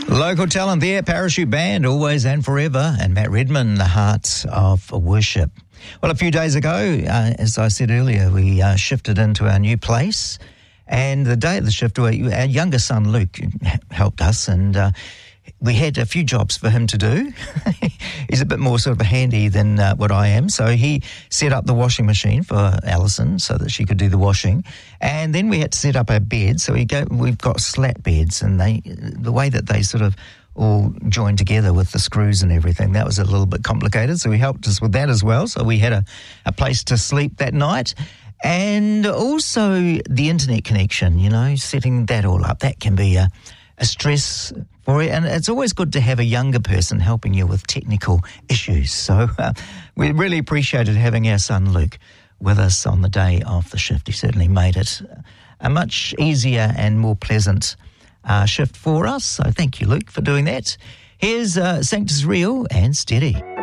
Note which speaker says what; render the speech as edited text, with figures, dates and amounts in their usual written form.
Speaker 1: Local talent there, Parachute Band, Always and Forever, and Matt Redman, The Heart of Worship. Well, a few days ago, as I said earlier, we shifted into our new place, and the day of the shift, our younger son Luke helped us, and we had a few jobs for him to do. He's a bit more sort of handy than what I am, so he set up the washing machine for Alison so that she could do the washing, and then we had to set up our bed. So we've got slat beds, and the way that they sort of all joined together with the screws and everything, that was a little bit complicated, so he helped us with that as well. So we had a place to sleep that night. And also the internet connection, setting that all up, that can be a stress for it, and it's always good to have a younger person helping you with technical issues. So we really appreciated having our son Luke with us on the day of the shift. He certainly made it a much easier and more pleasant shift for us. So thank you, Luke, for doing that. Here's Sanctus Real and Steady.